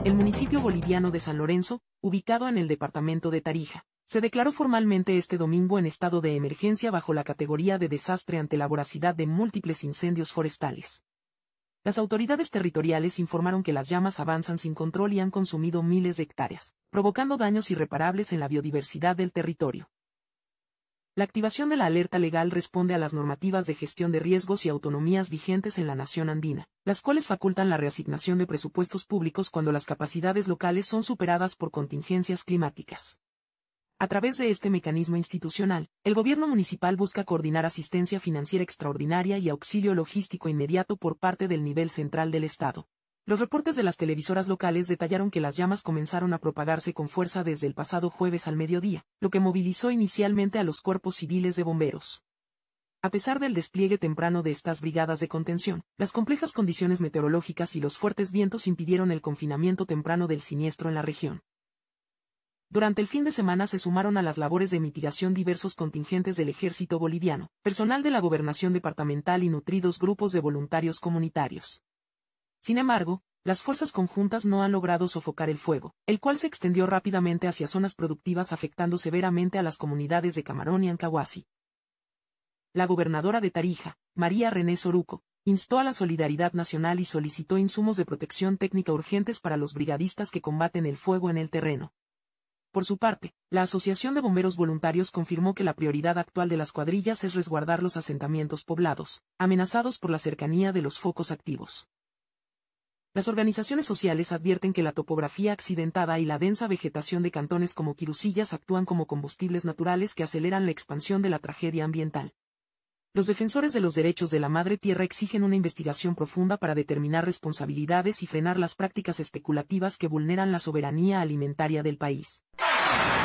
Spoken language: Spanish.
el municipio boliviano de San Lorenzo, ubicado en el departamento de Tarija, se declaró formalmente este domingo en estado de emergencia bajo la categoría de desastre ante la voracidad de múltiples incendios forestales. Las autoridades territoriales informaron que las llamas avanzan sin control y han consumido miles de hectáreas, provocando daños irreparables en la biodiversidad del territorio. La activación de la alerta legal responde a las normativas de gestión de riesgos y autonomías vigentes en la nación andina, las cuales facultan la reasignación de presupuestos públicos cuando las capacidades locales son superadas por contingencias climáticas. A través de este mecanismo institucional, el gobierno municipal busca coordinar asistencia financiera extraordinaria y auxilio logístico inmediato por parte del nivel central del Estado. Los reportes de las televisoras locales detallaron que las llamas comenzaron a propagarse con fuerza desde el pasado jueves al mediodía, lo que movilizó inicialmente a los cuerpos civiles de bomberos. A pesar del despliegue temprano de estas brigadas de contención, las complejas condiciones meteorológicas y los fuertes vientos impidieron el confinamiento temprano del siniestro en la región. Durante el fin de semana se sumaron a las labores de mitigación diversos contingentes del ejército boliviano, personal de la gobernación departamental y nutridos grupos de voluntarios comunitarios. Sin embargo, las fuerzas conjuntas no han logrado sofocar el fuego, el cual se extendió rápidamente hacia zonas productivas afectando severamente a las comunidades de Camarón y Ancahuasi. La gobernadora de Tarija, María René Soruco, instó a la solidaridad nacional y solicitó insumos de protección técnica urgentes para los brigadistas que combaten el fuego en el terreno. Por su parte, la Asociación de Bomberos Voluntarios confirmó que la prioridad actual de las cuadrillas es resguardar los asentamientos poblados, amenazados por la cercanía de los focos activos. Las organizaciones sociales advierten que la topografía accidentada y la densa vegetación de cantones como Quirusillas actúan como combustibles naturales que aceleran la expansión de la tragedia ambiental. Los defensores de los derechos de la madre tierra exigen una investigación profunda para determinar responsabilidades y frenar las prácticas especulativas que vulneran la soberanía alimentaria del país.